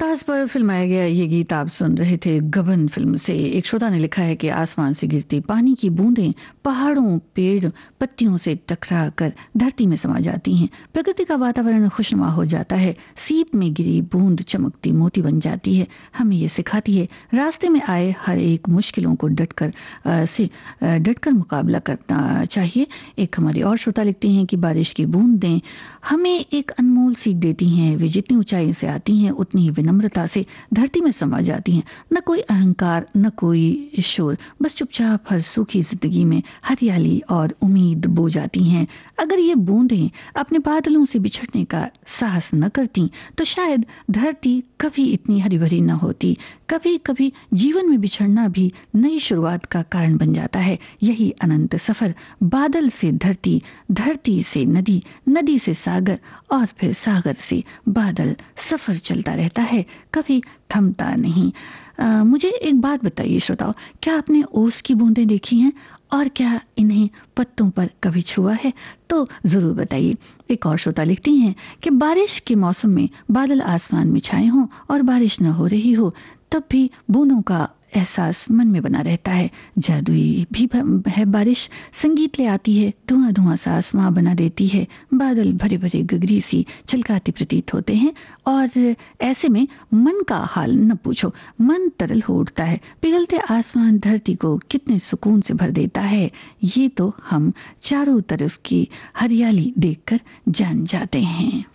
मुमताज पर फिल्माया गया ये गीत आप सुन रहे थे गबन फिल्म से। एक श्रोता ने लिखा है कि आसमान से गिरती पानी की बूंदें पहाड़ों पेड़ पत्तियों से टकरा कर धरती में समा जाती हैं। प्रकृति का वातावरण खुशनुमा हो जाता है। सीप में गिरी बूंद चमकती मोती बन जाती है। हमें ये सिखाती है रास्ते में आए हर एक मुश्किलों को डटकर मुकाबला करना चाहिए। एक हमारी और श्रोता लिखती हैं कि बारिश की बूंदें हमें एक अनमोल सीख देती हैं। वे जितनी ऊंचाई से आती हैं उतनी ही विनम्रता से धरती में समा जाती हैं। न कोई अहंकार न कोई शोर, बस चुपचाप हर सूखी जिंदगी में हरियाली और उम्मीद बो जाती हैं। अगर ये बूंदें अपने बादलों से बिछड़ने का साहस न करती तो शायद धरती कभी इतनी हरी भरी न होती। कभी कभी जीवन में बिछड़ना भी नई शुरुआत का कारण बन जाता है। यही अनंत सफर, बादल से धरती, धरती से नदी, नदी से सागर और फिर सागर से बादल, सफर चलता रहता है, कभी थमता नहीं। मुझे एक बात बताइए श्रोताओ, क्या आपने ओस की बूंदें देखी हैं और क्या इन्हें पत्तों पर कभी छुआ है? तो जरूर बताइए। एक और श्रोता लिखती हैं कि बारिश के मौसम में बादल आसमान में छाए हों और बारिश न हो रही हो तब भी बूंदों का एहसास मन में बना रहता है। जादुई भी है बारिश, संगीत ले आती है, धुआं धुआं सा आसमां बना देती है। बादल भरे भरे गगरी सी छलकाते प्रतीत होते हैं और ऐसे में मन का हाल न पूछो, मन तरल हो उठता है। पिघलते आसमान धरती को कितने सुकून से भर देता है, ये तो हम चारों तरफ की हरियाली देखकर जान जाते हैं।